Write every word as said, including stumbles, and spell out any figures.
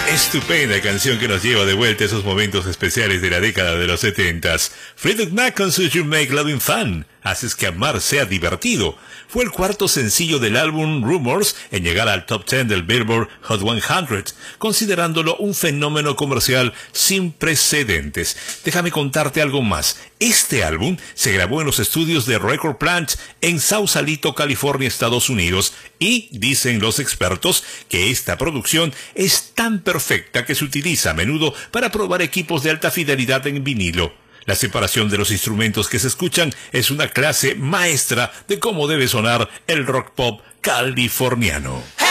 Estupenda canción que nos lleva de vuelta a esos momentos especiales de la década de los setentas. Fleetwood Mac con su You Make Loving Fun, haces que amar sea divertido. Fue el cuarto sencillo del álbum Rumors en llegar al top ten del Billboard Hot cien, considerándolo un fenómeno comercial sin precedentes. Déjame contarte algo más. Este álbum se grabó en los estudios de Record Plant en Sausalito, California, Estados Unidos, y dicen los expertos que esta producción es tan perfecta que se utiliza a menudo para probar equipos de alta fidelidad en vinilo. La separación de los instrumentos que se escuchan es una clase maestra de cómo debe sonar el rock pop californiano.